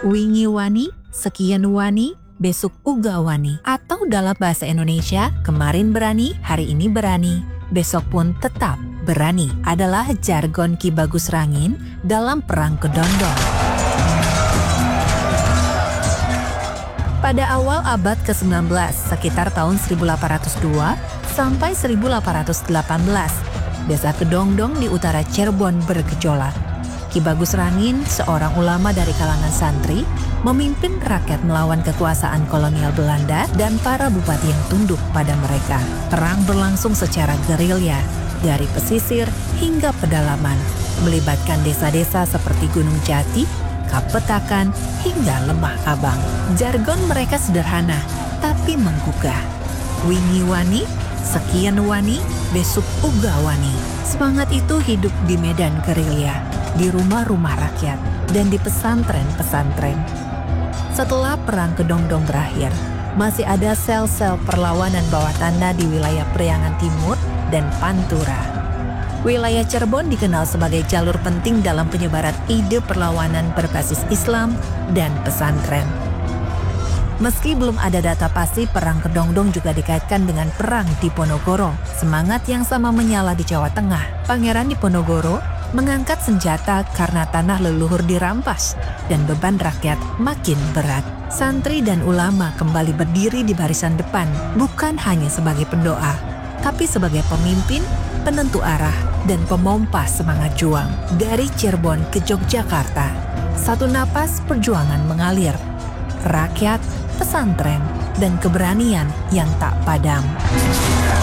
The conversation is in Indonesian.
Wingi wani, sekian wani, besok uga wani. Atau dalam bahasa Indonesia, kemarin berani, hari ini berani, besok pun tetap berani adalah jargon Ki Bagus Rangin dalam Perang Kedondong. Pada awal abad ke-19, sekitar tahun 1802 sampai 1818, Desa Kedondong di utara Cirebon bergejolak. Ki Bagus Rangin, seorang ulama dari kalangan santri, memimpin rakyat melawan kekuasaan kolonial Belanda dan para bupati yang tunduk pada mereka. Perang berlangsung secara gerilya, dari pesisir hingga pedalaman, melibatkan desa-desa seperti Gunung Jati, Kapetakan, hingga Lembah Abang. Jargon mereka sederhana, tapi menggugah. Wingi wani, sekian wani, besok uga wani. Semangat itu hidup di medan gerilya, di rumah-rumah rakyat, dan di pesantren-pesantren. Setelah Perang Kedondong berakhir, masih ada sel-sel perlawanan bawah tanah di wilayah Priangan Timur dan Pantura. Wilayah Cirebon dikenal sebagai jalur penting dalam penyebaran ide perlawanan berbasis Islam dan pesantren. Meski belum ada data pasti, Perang Kedondong juga dikaitkan dengan Perang Diponegoro. Semangat yang sama menyala di Jawa Tengah. Pangeran Diponegoro mengangkat senjata karena tanah leluhur dirampas dan beban rakyat makin berat. Santri dan ulama kembali berdiri di barisan depan, bukan hanya sebagai pendoa, tapi sebagai pemimpin, penentu arah, dan pemompa semangat juang. Dari Cirebon ke Yogyakarta, satu napas perjuangan mengalir. Rakyat, pesantren, dan keberanian yang tak padam.